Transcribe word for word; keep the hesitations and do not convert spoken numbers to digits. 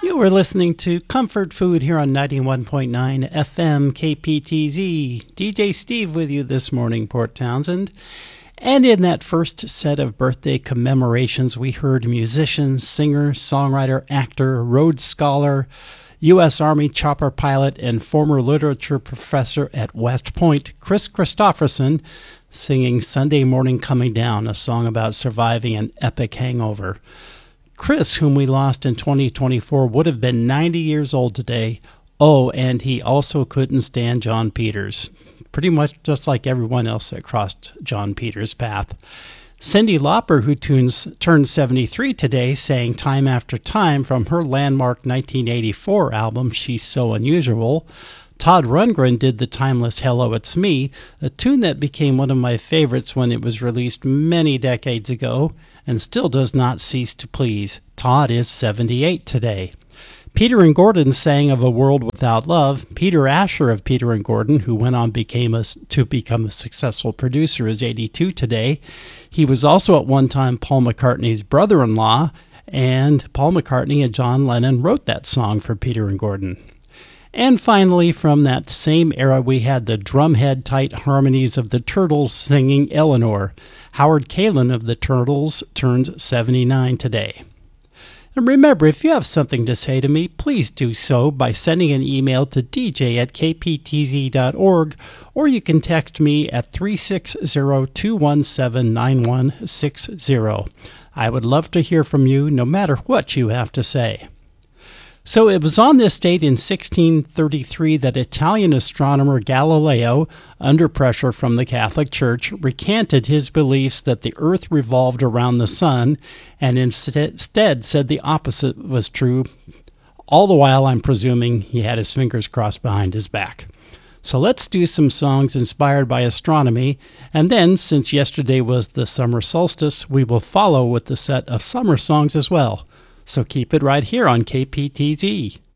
You were listening to Comfort Food here on ninety-one point nine F M K P T Z. D J Steve with you this morning, Port Townsend. And in that first set of birthday commemorations, we heard musician, singer, songwriter, actor, Rhodes Scholar, U S Army chopper pilot, and former literature professor at West Point, Kris Kristofferson, singing Sunday Morning Coming Down, a song about surviving an epic hangover. Kris, whom we lost in twenty twenty-four, would have been ninety years old today. Oh, and he also couldn't stand John Peters. Pretty much just like everyone else that crossed John Peters' path. Cyndi Lauper, who tunes, turned seventy-three today, sang Time After Time from her landmark nineteen eighty-four album, She's So Unusual. Todd Rundgren did the timeless Hello, It's Me, a tune that became one of my favorites when it was released many decades ago, and still does not cease to please. Todd is seventy-eight today. Peter and Gordon sang of a world without love. Peter Asher of Peter and Gordon, who went on became a, to become a successful producer, is eighty-two today. He was also at one time Paul McCartney's brother-in-law, and Paul McCartney and John Lennon wrote that song for Peter and Gordon. And finally, from that same era, we had the drumhead-tight harmonies of the Turtles singing Eleanor. Howard Kaylan of the Turtles turns seventy-nine today. And remember, if you have something to say to me, please do so by sending an email to d j at k p t z dot org, or you can text me at three six zero, two one seven, nine one six zero. I would love to hear from you, no matter what you have to say. So it was on this date in sixteen thirty-three that Italian astronomer Galileo, under pressure from the Catholic Church, recanted his beliefs that the Earth revolved around the sun, and instead said the opposite was true. All the while, I'm presuming he had his fingers crossed behind his back. So let's do some songs inspired by astronomy, and then, since yesterday was the summer solstice, we will follow with the set of summer songs as well. So keep it right here on K P T Z.